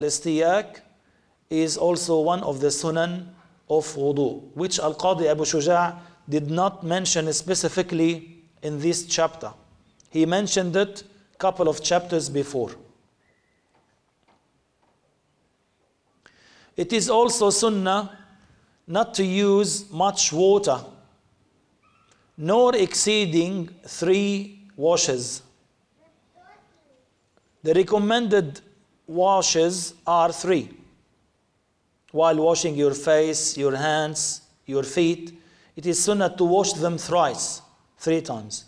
Al-istiyak is also one of the sunan of wudu, which Al-Qadi Abu Shuja' did not mention specifically in this chapter. He mentioned it a couple of chapters before. It is also sunnah not to use much water, nor exceeding 3 washes. The recommended washes are 3. While washing your face, your hands, your feet, it is sunnah to wash them thrice, 3 times.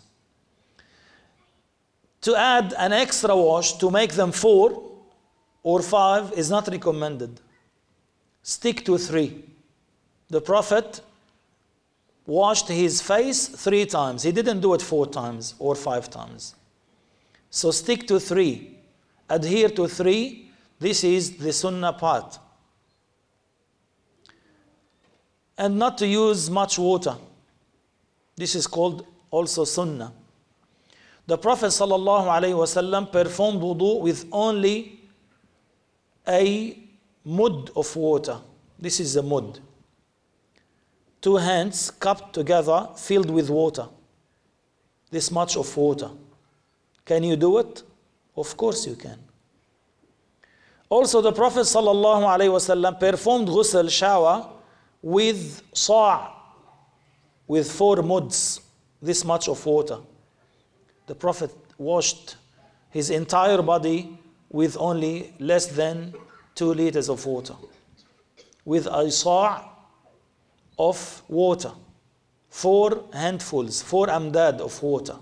To add an extra wash to make them 4 or 5 is not recommended. Stick to 3. The Prophet washed his face 3 times. He didn't do it 4 times or 5 times. So stick to 3. Adhere to 3. This is the sunnah part. And not to use much water. This is called also sunnah. The Prophet ﷺ performed wudu with only a mud of water. This is a mud. 2 hands cupped together, filled with water. This much of water. Can you do it? Of course you can. Also the Prophet ﷺ performed ghusl, shower, with sa', with 4 muds, this much of water. The Prophet washed his entire body with only less than 2 liters of water, with a sa' of water, 4 handfuls, 4 amdad of water.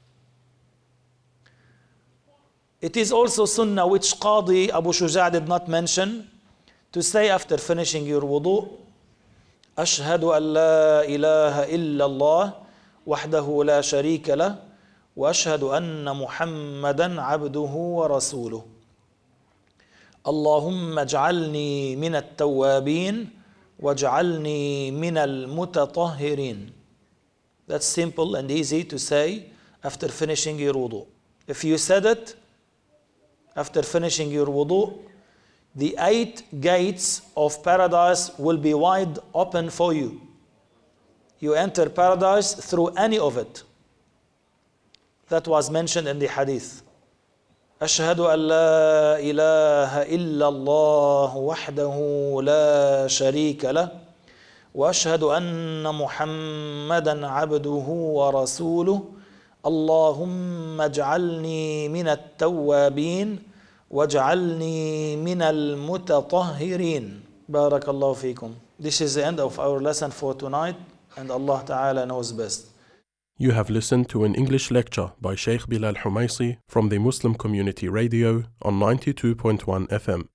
It is also sunnah, which Qadi Abu Shuja' did not mention, to say after finishing your wudu, أشهد أن لا إله إلا الله وحده لا شريك له وأشهد أن محمدا عبده ورسوله اللهم اجعلني من التوابين واجعلني من المتطهرين. That's simple and easy to say after finishing your wudu. If you said it after finishing your wudu, the 8 gates of paradise will be wide open for you. You enter paradise through any of it. That was mentioned in the hadith. أشهد أن لا إله إلا الله وحده لا شريك له وأشهد أن محمدا عبده ورسوله اللهم اجعلني من التوابين وَاجْعَلْنِي مِنَ الْمُتَطَهِّرِينَ. بارك الله فيكم. This is the end of our lesson for tonight, and Allah Ta'ala knows best. You have listened to an English lecture by Sheikh Bilal Humaisi from the Muslim Community Radio on 92.1 FM.